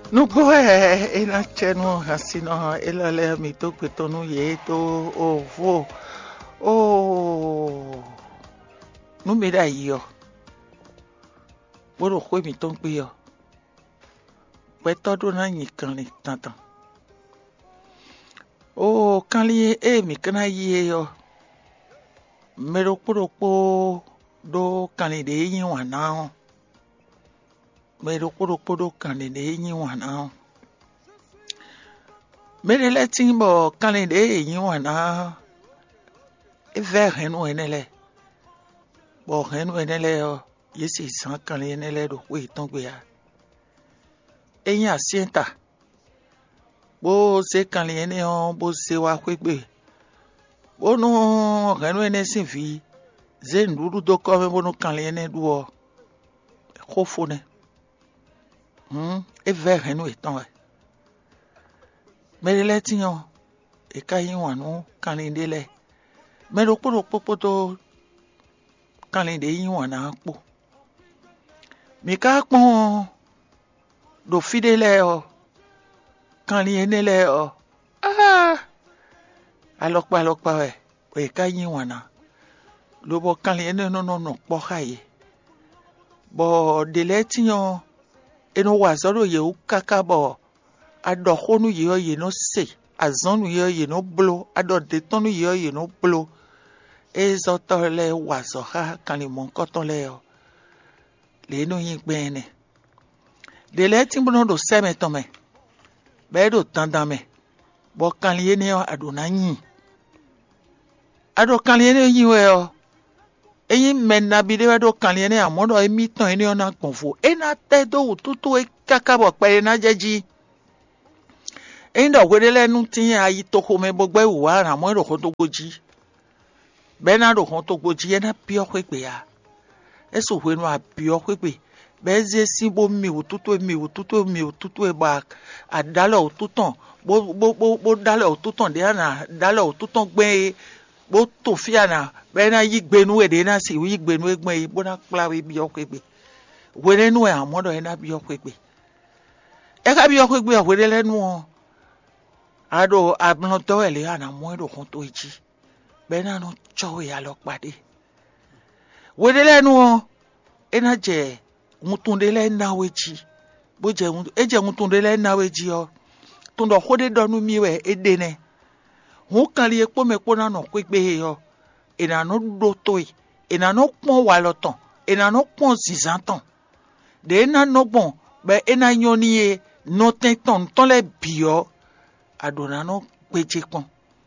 No boy, ina chenu hasino elale mi to kwetonu ye to ovo. Oh. No me da yo. Boro kwe mi ton pe yo. Peto do na nyikan ni tantan. Oh, kan li mi kana ye yo. Mero po do kan li de yin wa na. Mero po do kan li de yin wa na. Mere le timbo kan li de yin wa na. E ver henu enele. Bo henu enele yo. Yesi san kan li enele do we ton gbe ya. Eyin asienta. Bo se kan li ene on bo se wa kwegbe. Bo no henu ene sin fi. Ze nduru do ko me bo no kan li ene do. Khofo ne. E ver henu eton we. Mere le tinyo. E ka yin wa no kan li ndele. Mere po to kan li de yin wa na po. Mi ka pon do fidele o kan li enele o alokpa we o ka yin wana lo bo kan li ene no po haye bo de letinyo eno wa zoro ye u kaka bo ado khonu ye no se azonu ye no blo ado de tonu ye no blo ezoto le wa zo ha kan li mon koton le o le no yin gbene de letin bono do seme to me be do tanda me bo kan li ene o adona yin ado kan li ene yin we o eyin menna bi de do kan li ene amodo emi tan ene ona konfo ena te do tutu e kaka bo pe na jeji eyin do gwede lenu tin ayi to ko me bo gbe wa ran mo ro ko to goji be na ro ko to goji ena bi o pe ya eso we no abi o pe beze simbo mi ututu e ba adalo ututon bo dalo ututon de na dalo ututon gbe bo to fiana be na yi gbenu e de na si yi gbenu egbon bo na plawe bi okegbe were nu e amodo e na bi okegbe e ka bi okegbe o were lenu o ado ablon to ele ana mo ero kon to ji be na no cho ya lo pade were lenu o e na je mutundele naweji bo je eje mutundele naweji o tundo khode donu miwe edene hu kan li epo mepo na no kwegbe yo ina no do toy ina no pon wa lotan ina no pon zizantan de na no bon be ina nyoni e no tenton ton le bio adona no gbeje pon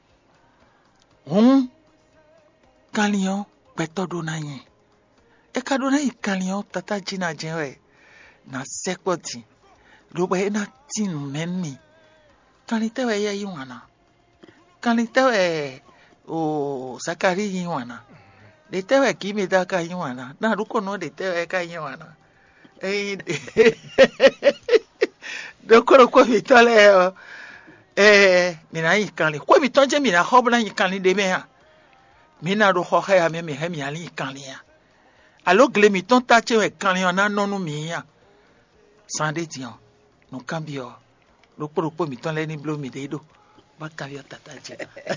kalion petodo na yin e kadona ikalion tata jina jenwe na sekoti lo be na tin menmi kanitewe ye yiwana kanitewe o sakari yiwana de tewe kimi da ka yiwana na ruko no de tewe ka yiwana dokoro ko vitole mina ikali ko vitonje mina hobla ikali de me ha mina ro ho ha ya me he mi ali ikali ya alo glemi ton tache we kan li ona nonu mi ya sande dion no cambio lo po mi ton le ni blo mi de do ba cambio tataje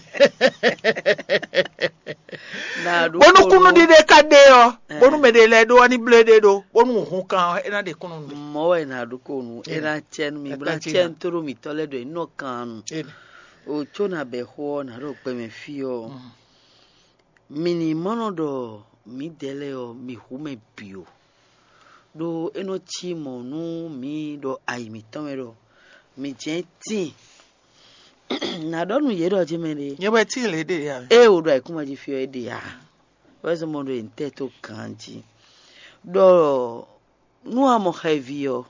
na do bonu kunu di de kade o bonu me de le do ni blo de do bonu hun kan e na de kunu mo we na do kunu e na chen mi bla chen toro mi tole do no kan o chona be ho na ro pe me fio mini mono do mi dele o mi hume bio do eno chimo nu mi do ai mi tomero mi jenti na do nu yero jimere ye be ti le de ya o do ai kuma ji fio e de ya wezo mo do enteto kanji do nu amo heavio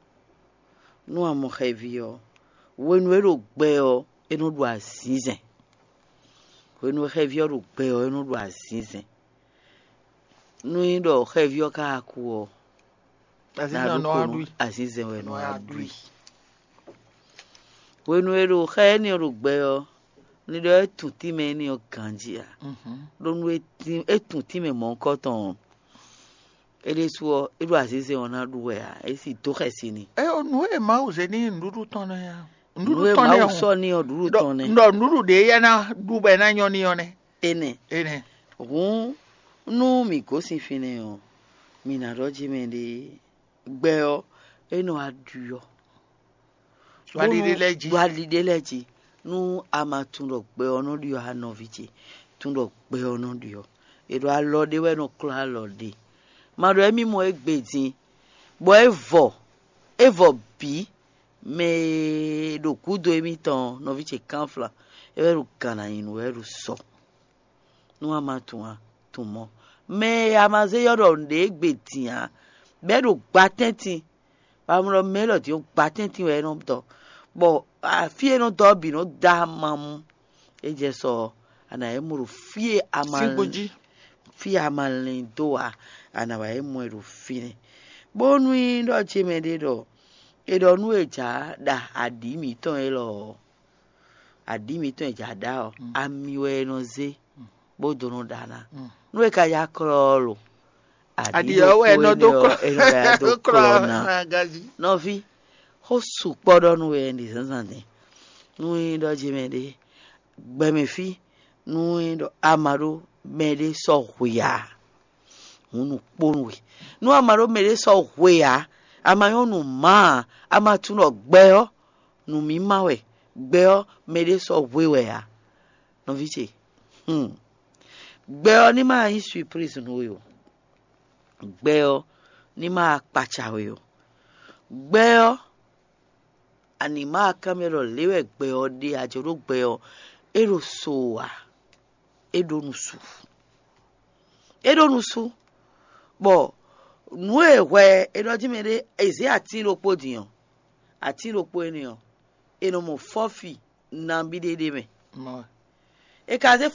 when we ro gbe o eno do asizen when we heavio ro gbe o eno do asizen nu indo heavio ka akuo asizen we no adui when we ro he ni ro gbe o ni do etuti me ni o kanji a do nu etun ti me mo nko ton edesuo edu asese ona duwe a esi tokhesini onu e ma uze ni nduru tono ya nduru tono ya so ni oduru tono ndo nduru de ya na dube na nyoni yone ene hu nu mi ko si fine o mi na roji me de gbe o eno aduyo wadide leji nu amatundo gbe ono dio hanovichi tundo gbe ono dio edo alode we no kla alode mado emi mo egbedin bo evo bi me do kudo emi ton no viche kanfla eru kana inu eru so nu amatuwa tumo me amaze yodo nde egbedin a be do gbatentin ba mo me lo ti o gbatentin we no to bo afie no do bi no da mam eje so ana emuru fie amal fie amal doa ana wa emuru fine bonu ndo chimede do edo nu eja da adimi ton eja da o amiwe no ze bodo no dana nu e ka ya krolo adio we no do krona no vi ho su podo nu e ndi sanzane nu ndo chimede gbemefi nu ndo amaro mede so huya unu ponwe nu amaro mede so huya amayonu ma amatuno gbeo nu mi mawe gbeo mede so wewe ya no viche gbeo ni ma history prison yo gbeo ni ma pacha yo gbeo anima kamero lewe gbeo de ajoro gbeo ero soa edonusu bo nue we edojimere ezi atilopo diyan atilopo eniyan eno mo fofi na bidede me e kaze